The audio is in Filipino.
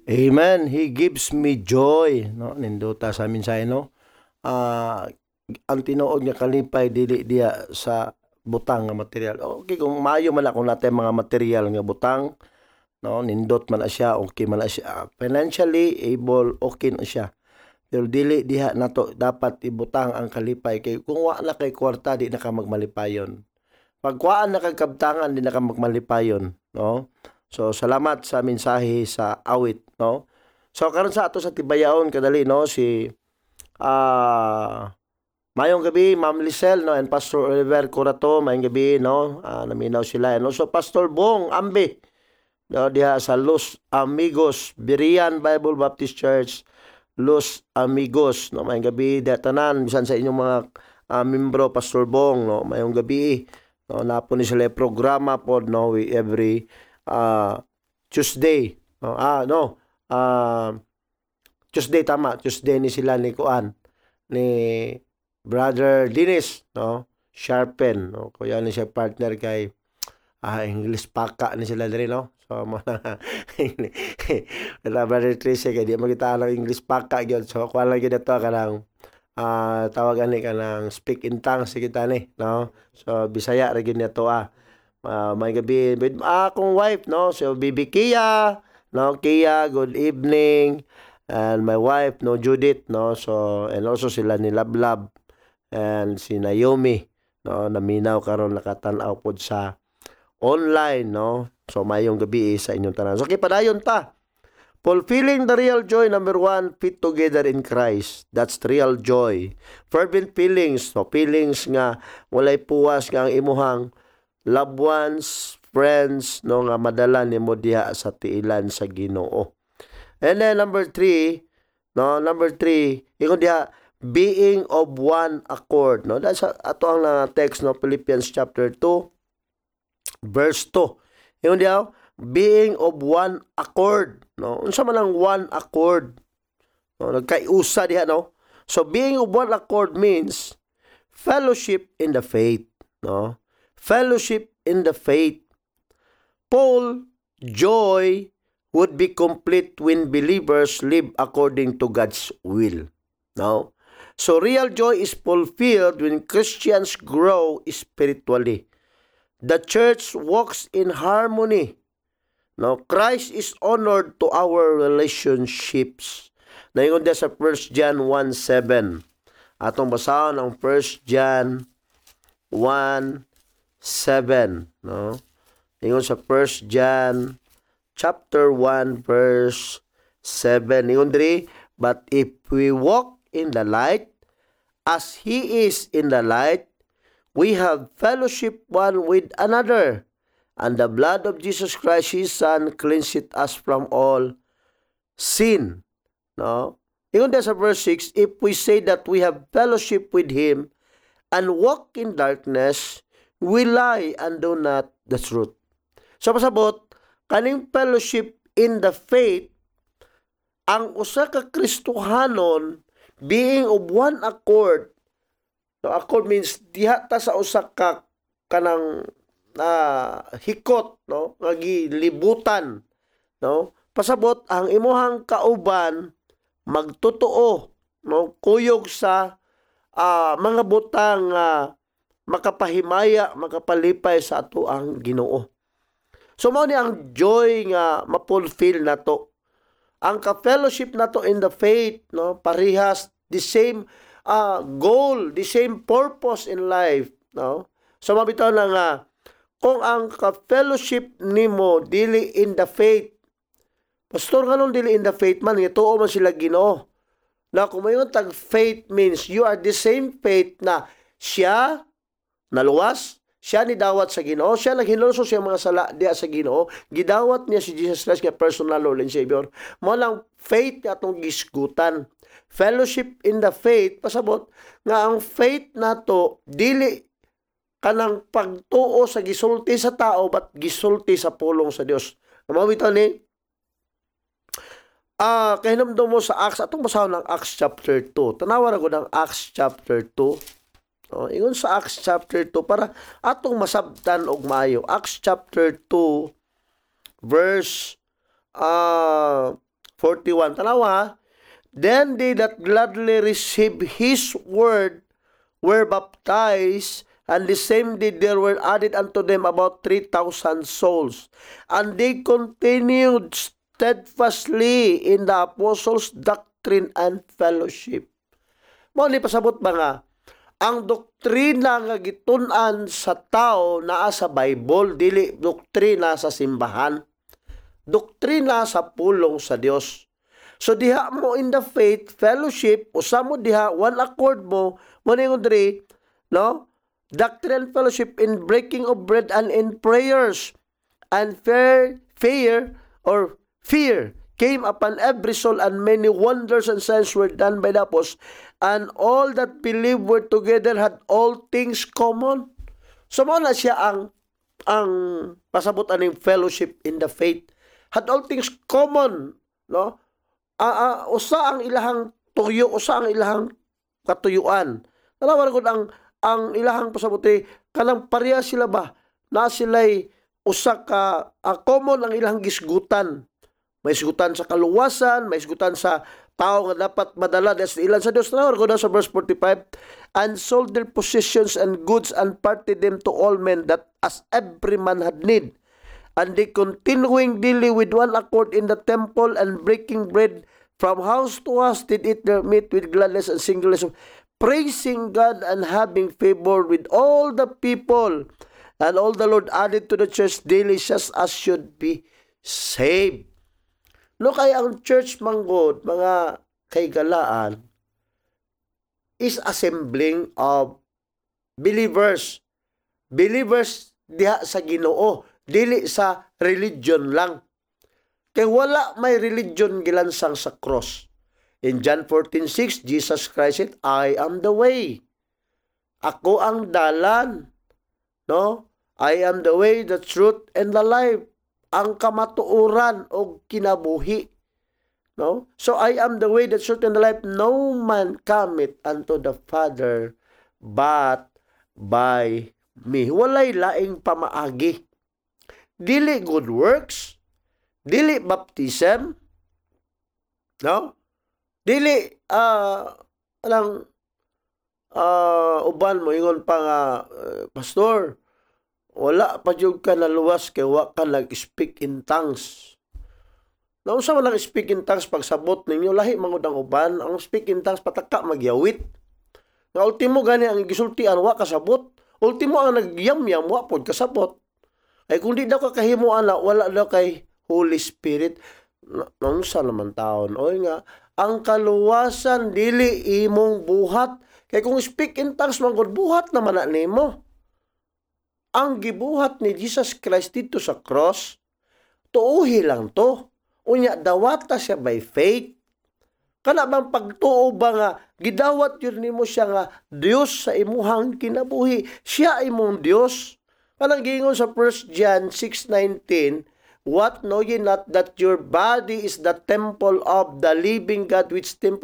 Amen. He gives me joy. No? Ninduta sa amin sa no? Ah, ang tinuod nga kalipay dili diya sa butang nga material. Okay, kung maayo man ako natin mga material nga butang, no? Nindot man na siya, okay man na siya. Financially able, okay na siya. Pero dili diha nato dapat ibutang ang kalipay kay kung wa na kay kwarta di na ka magmalipayon. Pagkuhaan na kag kabtangan di na ka magmalipayon, no? So salamat sa mensahe sa awit, no? So karon sa ato sa tibayaon kadali no si mayong gabi Ma'am Lisel no and Pastor Oliver Curato mayong gabi no naminaw sila no so Pastor Bong Ambi no diha sa Los Amigos Berean Bible Baptist Church Los Amigos no mayong gabi diha tanan bisan sa inyong mga membro Pastor Bong no mayong gabi no napo ni sila programa pod no we every Tuesday no Tuesday tama Tuesday ni sila ni kuan ni Brother Dinis no Sharpen no kuya ni siya partner kay English paka ni sila diri no so mga Brother Tracy kay di makita lang English paka gyud so kuan lang gyud ato kanang tawag ani kanang speak in tongues kita ni no so Bisaya ra gyud nato may gabi with akong wife no so Bibi Kia no Kia good evening and my wife no Judith no so and also sila ni Lablab and si Naomi no naminaw karon nakatan-aw pod sa online no so mayong gabi sa inyong tanan so padayon ta fulfilling the real joy number 1 fit together in Christ that's the real joy fervent feelings no feelings nga walay puwas nga ang imuhang loved ones friends no nga madala nimo diha sa tiilan sa Ginoo. And then number 3, no, ingon diha being of one accord, no. That's ato ang text no Philippians chapter 2 verse 2. Ingon diha being of one accord, no. Unsa man ang one accord? No, nagkaiusa diha no. So being of one accord means fellowship in the faith, no. Fellowship in the faith. Paul joy would be complete when believers live according to God's will. No? So real joy is fulfilled when Christians grow spiritually. The church walks in harmony. No? Christ is honored to our relationships. Naingon dia sa 1 John 1:7. Atong basahon ang 1 John 1:7, no? Ingon sa 1 John chapter 1 verse 7 ingon diri but if we walk in the light as he is in the light we have fellowship one with another and the blood of Jesus Christ his son cleanseth us from all sin no ingon dia sa verse 6 if we say that we have fellowship with him and walk in darkness we lie and do not the truth so pasabot kaning fellowship in the faith, ang usa ka Kristohanon being of one accord. No, accord means diha ta sa usa ka kanang hikot, no, nga gilibutan, no. Pasabot ang imuhang kauban magtotoo, no, kuyog sa mga butang makapahimaya, makapalipay sa ato ang Ginoo. So mao ni ang joy nga mapulfill nato. Ang ka-fellowship nato in the faith, no, parehas the same goal, the same purpose in life, no. So mabitaw na nga kung ang ka-fellowship nimo dili in the faith. Pastor nganong dili in the faith man tuo man sila Ginoo. Na kung mayon tag faith means you are the same faith na siya naluwas siya ni dawat sa Ginoo, siya naghinulso siya mga sala diya sa Ginoo, gidawat niya si Jesus Christ nga personal Lord and Savior. Mo lang faith atong gisgutan. Fellowship in the faith pasabot nga ang faith nato dili kanang pagtuo sa gisulti sa tao but gisulti sa pulong sa Dios. Mao bitaw ni kahinumdum mo sa Acts atong basahon ng Acts chapter 2. Tanawa ra gud ang Acts chapter 2. Ingon sa Acts chapter 2 para atong masabtan og maayo. Acts chapter 2 verse 41. Tanawa, then they that gladly received his word were baptized, and the same day there were added unto them about 3,000 souls. And they continued steadfastly in the apostles' doctrine and fellowship. Mao ni pasabot ba nga, ang doktrina nga gitun-an sa tao naa sa Bible, dili doktrina sa simbahan. Doktrina sa pulong sa Dios. So diha mo in the faith, fellowship, usa mo diha, one accord mo ningon diri, no? Doctrine and fellowship, in breaking of bread and in prayers. And fear came upon every soul, and many wonders and signs were done by the apostles, and all that believed were together, had all things common. So mo na siya ang pasabot aning fellowship in the faith. Had all things common, no? Usa ang ilahang tuyo, usa ang ilahang katuyuan. Tanawa gud ang ilahang pasabuti kanang pareha sila ba na sila'y usa ka common ang ilahang gisgutan. May isgutan sa kaluwasan, may isgutan sa tao nga dapat madala sa ilan sa Dios. Tanawa gud sa verse 45, and sold their possessions and goods and parted them to all men, that as every man had need. And they continuing daily with one accord in the temple, and breaking bread from house to house, did eat their meat with gladness and singleness, praising God and having favor with all the people. And all the Lord added to the church daily just as should be saved. No, kaya ang church manggod, mga kaygalaan, is assembling of believers. Believers diha sa Ginoo, dili sa religion lang. Kaya wala may religion gilansang sa cross. In John 14:6, Jesus Christ said, I am the way. Ako ang dalan. No? I am the way, the truth, and the life. Ang kamatuoran o kinabuhi. No? So I am the way, the truth, and the life. No man cometh unto the Father but by me. Walay laing pamaagi. Dili good works, dili baptism, no? Dili uban mo ingon pa nga, pastor, wala pa jud ka naluwas kay wa ka nag-speak in tongues. Naunsa man ang speak in tongues pagsabot ninyo, lahi mangud ang uban. Ang speak in tongues pataka magyawit. Nga ultimo gani ang gisultian wa kasabot. Ultimo ang nagyamyam wa pod kasabot. Ay kung di daw ka kahimuan na, wala daw kay Holy Spirit. Naunsa naman taon. Oy nga, ang kaluwasan dili imong buhat. Kay kung speak in tongues mangod buhat naman na nimo. Ang gibuhat ni Jesus Christ dito sa cross, tuuhi lang to. Unya, dawata siya by faith. Kana bang pagtuo ba nga, gidawat yun nimo siya nga, Diyos sa imuhang kinabuhi. Siya imong Diyos. Kanang gingon sa 1 John 6:19, what know ye not that your body is the temple of the living God, which temple